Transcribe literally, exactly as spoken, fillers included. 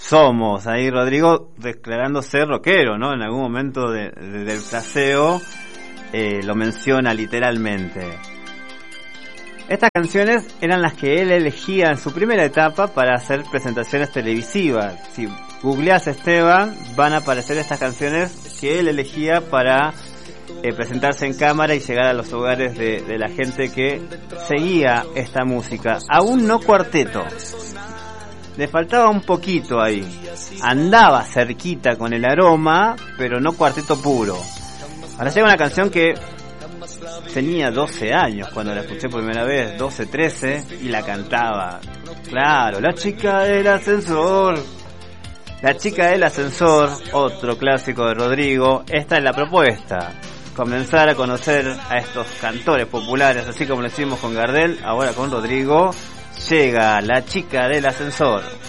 somos. Ahí Rodrigo declarándose rockero, ¿no? En algún momento de, de, del fraseo eh, lo menciona literalmente. Estas canciones eran las que él elegía en su primera etapa para hacer presentaciones televisivas. Si googleás Esteban, van a aparecer estas canciones que él elegía para eh, presentarse en cámara y llegar a los hogares de, de la gente que seguía esta música. Aún no cuarteto. Le faltaba un poquito ahí. Andaba cerquita con el aroma, pero no cuarteto puro. Ahora llega una canción que tenía doce años cuando la escuché por primera vez, doce, trece, y la cantaba. Claro, la chica del ascensor. La chica del ascensor, otro clásico de Rodrigo. Esta es la propuesta. Comenzar a conocer a estos cantores populares, así como lo hicimos con Gardel, ahora con Rodrigo. Llega la chica del ascensor.